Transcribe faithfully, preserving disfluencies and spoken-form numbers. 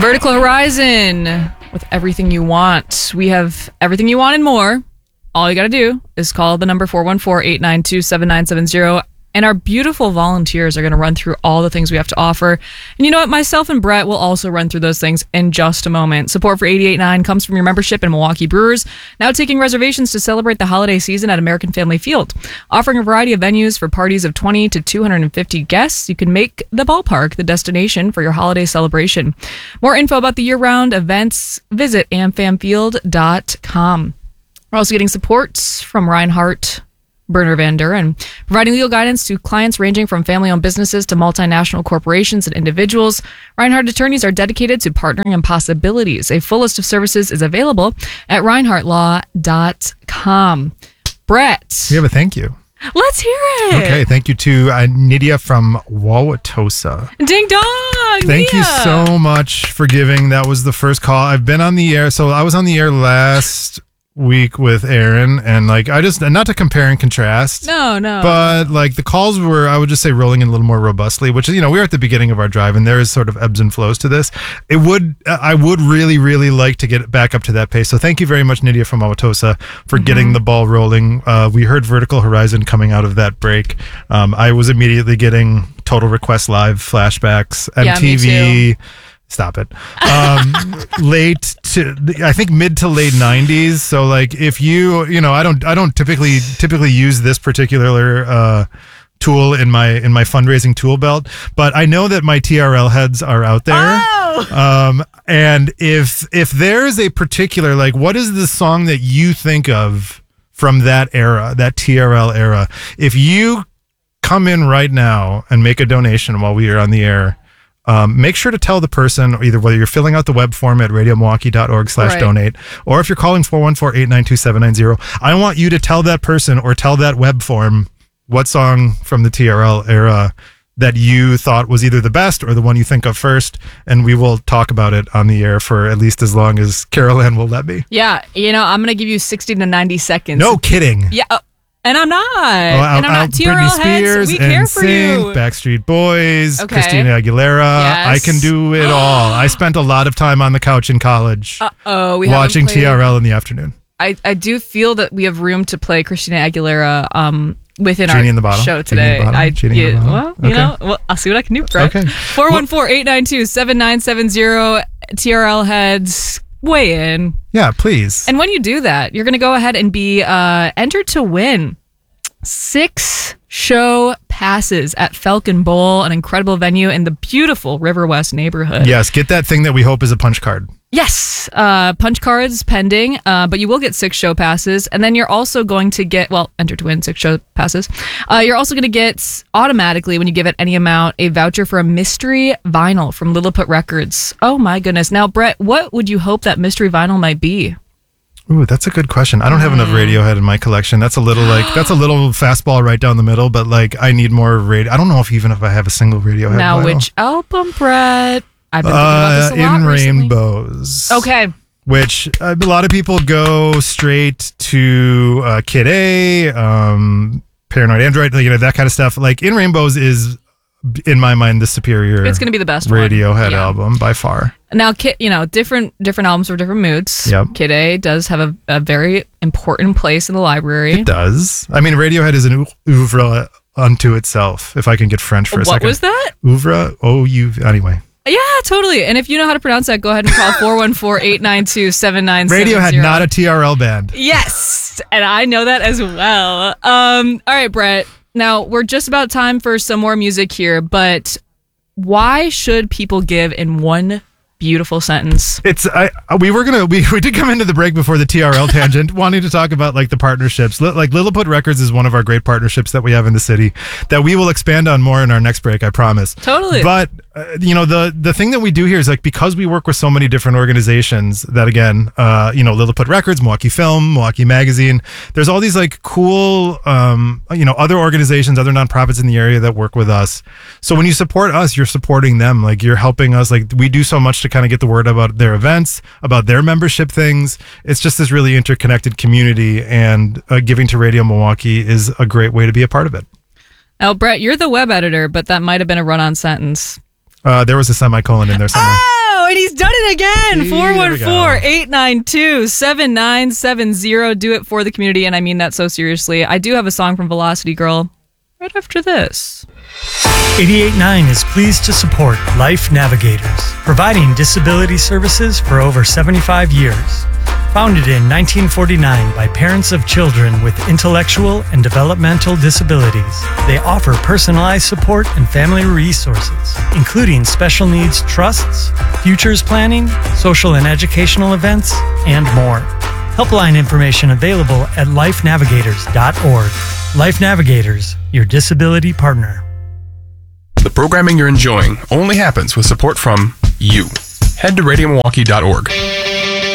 Vertical Horizon with Everything You Want. We have everything you want and more. All you got to do is call the number four one four, eight nine two, seven nine seven zero. And our beautiful volunteers are going to run through all the things we have to offer. And you know what? Myself and Brett will also run through those things in just a moment. Support for eighty-eight point nine comes from your membership in Milwaukee Brewers, now taking reservations to celebrate the holiday season at American Family Field. Offering a variety of venues for parties of twenty to two hundred fifty guests, you can make the ballpark the destination for your holiday celebration. More info about the year-round events, visit am fam field dot com. We're also getting support from Reinhardt Berner Van Duren, providing legal guidance to clients ranging from family-owned businesses to multinational corporations and individuals. Reinhardt attorneys are dedicated to partnering in possibilities. A full list of services is available at reinhardt law dot com. Brett. We have a thank you. Let's hear it. Okay, thank you to uh, Nydia from Wauwatosa. Ding dong. Thank Nydia. you so much for giving. That was the first call. I've been on the air. So I was on the air last week with Aaron, and like I just, not to compare and contrast, no no but like the calls were, I would just say, rolling in a little more robustly, which is, you know, we were at the beginning of our drive and there is sort of ebbs and flows to this. It would I would really really like to get it back up to that pace, so thank you very much, Nydia from Wauwatosa, for mm-hmm. getting the ball rolling. Uh, we heard Vertical Horizon coming out of that break. um, I was immediately getting Total Request Live flashbacks, M T V. Yeah, me too. Stop it. Um, late to, I think mid to late nineties. So like if you, you know, I don't, I don't typically, typically use this particular, uh, tool in my, in my fundraising tool belt, but I know that my T R L heads are out there. Oh! Um, and if, if there's a particular, like, what is the song that you think of from that era, that T R L era? If you come in right now and make a donation while we are on the air, Um, make sure to tell the person, either whether you're filling out the web form at radio milwaukee dot org slash donate, or if you're calling four one four, eight nine two, seven nine zero, I want you to tell that person or tell that web form what song from the T R L era that you thought was either the best or the one you think of first, and we will talk about it on the air for at least as long as Carol Ann will let me. Yeah, you know, I'm going to give you sixty to ninety seconds. No kidding. Yeah. Uh- And I'm not. Oh, I'll, and I'm not. I'll, T R L Britney Spears, heads, we care for NSYNC, you. Backstreet Boys, Okay. Christina Aguilera. Yes. I can do it all. I spent a lot of time on the couch in college Uh-oh, we watching haven't played- T R L in the afternoon. I, I do feel that we have room to play Christina Aguilera um, within Genie our in the bottle. show Genie in today. the bottle. I Genie in yeah, the bottle. well, you Okay. know, well, I'll see what I can do, Brett. Okay. four one four, eight nine two, seven nine seven zero T R L heads, weigh in. Yeah, please. And when you do that, you're going to go ahead and be uh, entered to win six show passes at Falcon Bowl, an incredible venue in the beautiful River West neighborhood. Yes, get that thing that we hope is a punch card. Yes, uh, punch cards pending, uh, but you will get six show passes, and then you're also going to get, well, enter to win six show passes. Uh, you're also going to get automatically, when you give it any amount, a voucher for a mystery vinyl from Lilliput Records. Oh my goodness. Now, Brett, what would you hope that mystery vinyl might be? Ooh, that's a good question. I don't have enough Radiohead in my collection. That's a little like that's a little fastball right down the middle. But like, I need more radio. I don't know if even if I have a single Radiohead. Now, vinyl. which album, Brett? I've been thinking about this a Uh, lot In recently. Rainbows. Okay. Which uh, a lot of people go straight to uh, Kid A, um, Paranoid Android, you know, that kind of stuff. Like In Rainbows is, in my mind, the superior. It's going to be the best one. Radiohead Yeah. album by far. Now, Kid, you know, different different albums for different moods. Yep. Kid A does have a, a very important place in the library. It does. I mean, Radiohead is an oeuvre unto itself, if I can get French for a what second. What was that? Oeuvre? Oh, you anyway. Yeah, totally. And if you know how to pronounce that, go ahead and call four one four, eight nine two, seven nine seven zero. Radiohead, not a T R L band. Yes, and I know that as well. Um, all right, Brett. Now, we're just about time for some more music here, but why should people give in one beautiful sentence? It's I we were gonna we, we did come into the break before the T R L tangent wanting to talk about like the partnerships. Li- like Lilliput Records is one of our great partnerships that we have in the city that we will expand on more in our next break, I promise. Totally. But uh, you know, the the thing that we do here is like, because we work with so many different organizations that, again, uh you know, Lilliput Records, Milwaukee Film, Milwaukee Magazine, there's all these like cool um you know, other organizations, other nonprofits in the area that work with us. So when you support us, you're supporting them. Like, you're helping us. Like, we do so much to kind of get the word about their events, about their membership things. It's just this really interconnected community, and uh, giving to Radio Milwaukee is a great way to be a part of it. Now, Brett, you're the web editor, but that might have been a run-on sentence. Uh, there was a semicolon in there somewhere. Oh, and he's done it again. See, four there one we go. four, eight nine two, seven nine seven zero. Do it for the community, and I mean that so seriously. I do have a song from Velocity Girl right after this. eighty-eight point nine is pleased to support Life Navigators, providing disability services for over seventy-five years. Founded in nineteen forty-nine by parents of children with intellectual and developmental disabilities, they offer personalized support and family resources, including special needs trusts, futures planning, social and educational events, and more. Helpline information available at life navigators dot org. Life Navigators, your disability partner. The programming you're enjoying only happens with support from you. Head to radio milwaukee dot org.